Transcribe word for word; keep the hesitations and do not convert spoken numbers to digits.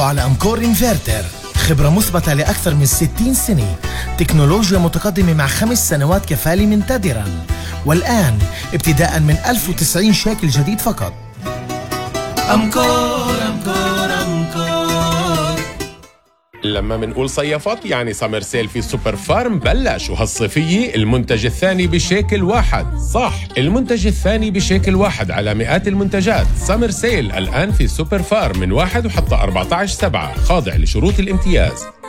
تعرفوا على أمكور إنفرتر، خبرة مثبتة لأكثر من ستين سنة، تكنولوجيا متقدمة مع خمس سنوات كفالة منتدرا، والآن ابتداء من ألف وتسعين شيكل جديد فقط. أمكور أمكور أمكور. لما منقول صيفات يعني سمر سيل في سوبر فارم بلش، وهالصيفية المنتج الثاني بشيكل واحد. صح، المنتج الثاني بشيكل واحد على مئات المنتجات. سمر سيل الآن في سوبر فارم من واحد وحتى أربعة عشر سبعة، خاضع لشروط الامتياز.